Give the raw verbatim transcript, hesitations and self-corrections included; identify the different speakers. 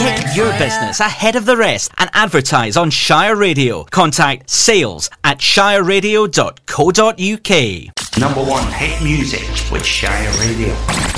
Speaker 1: Take your business ahead of the rest and advertise on Shire Radio. Contact sales at shire radio dot co dot uk.
Speaker 2: Number one hit music with Shire Radio.